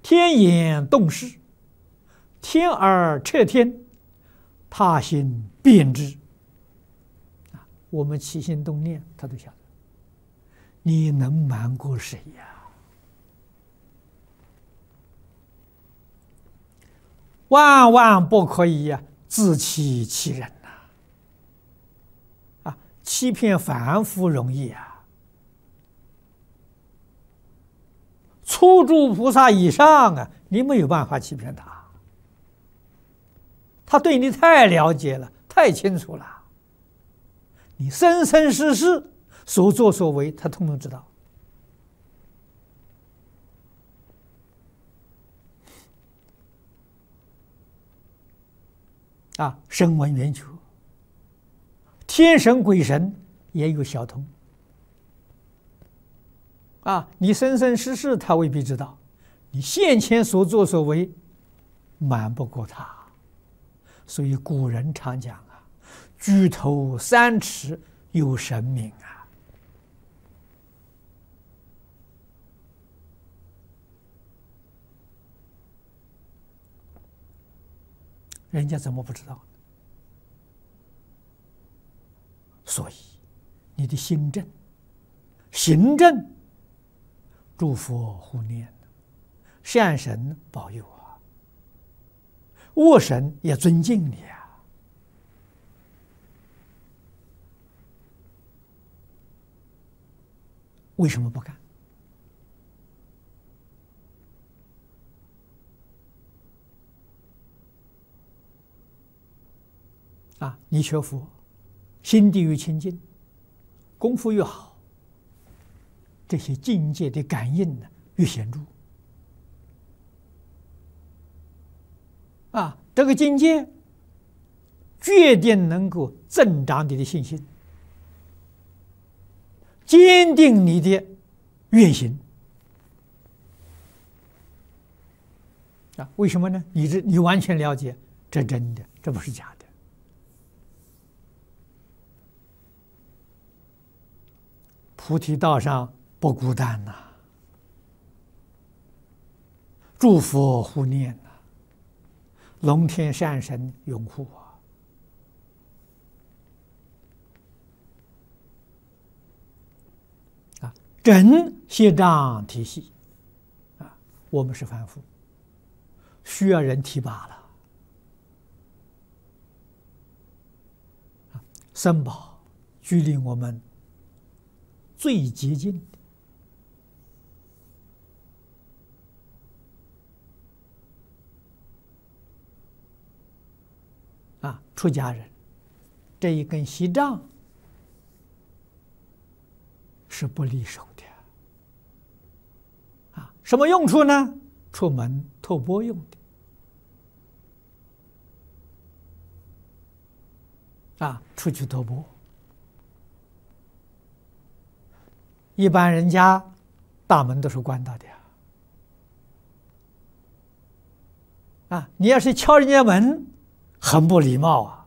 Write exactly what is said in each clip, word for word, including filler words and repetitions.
天眼动视，天耳彻天，他心辨之。啊，我们起心动念，他都晓得。你能瞒过谁呀？万万不可以呀、啊，自欺欺人呐！啊，欺骗凡夫容易啊，初住菩萨以上啊，你没有办法欺骗他。他对你太了解了，太清楚了。你生生世世所作所为，他通通知道。啊，声闻缘觉，天神鬼神也有小通。啊，你生生世世他未必知道，你现前所作所为瞒不过他。所以古人常讲啊，举头三尺有神明啊。人家怎么不知道？所以你的心正、行正，诸佛护念，善神保佑啊，恶神也尊敬你啊。为什么不干？啊，你学佛，心地越清净，功夫越好，这些境界的感应呢越显著。啊，这个境界决定能够增长你的信心，坚定你的愿行。啊，为什么呢？你这你完全了解，这真的，这不是假的。菩提道上不孤单呐、啊，诸佛护念呐、啊，龙天善神拥护啊！啊，真业障体系啊，我们是凡夫，需要人提拔了。啊，僧宝距离我们最接近的啊，出家人这一根锡杖是不离手的啊，什么用处呢？出门托钵用的啊，出去托钵。一般人家大门都是关到的呀，啊，你要是敲人家门，很不礼貌啊，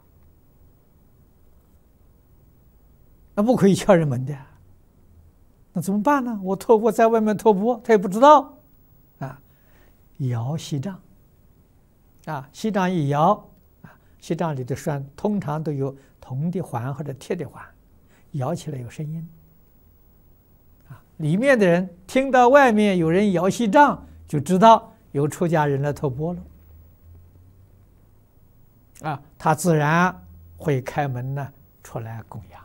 那不可以敲人门的，那怎么办呢？我托钵在外面托钵，他也不知道，啊，摇锡杖，啊，锡杖一摇，啊，锡杖里的栓通常都有铜的环或者铁的环，摇起来有声音。里面的人听到外面有人摇锡杖，就知道有出家人来托钵了，啊，他自然会开门呢，出来供养。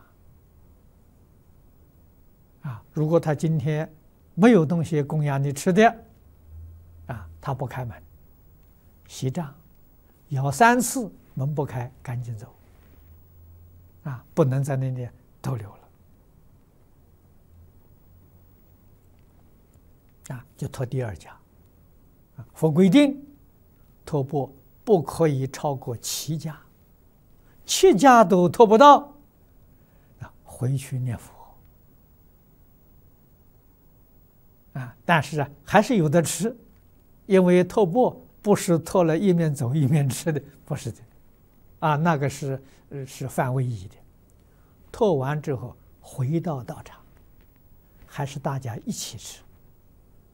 啊，如果他今天没有东西供养你吃的，啊，他不开门，锡杖摇三次，门不开，赶紧走，啊，不能在那里逗留了。啊，就托第二家。啊，佛规定，托钵不可以超过七家，七家都托不到，啊，回去念佛。啊，但是啊，还是有的吃，因为托钵不是托了一面走一面吃的，不是的，啊，那个是呃是犯威仪的。托完之后回到道场，还是大家一起吃。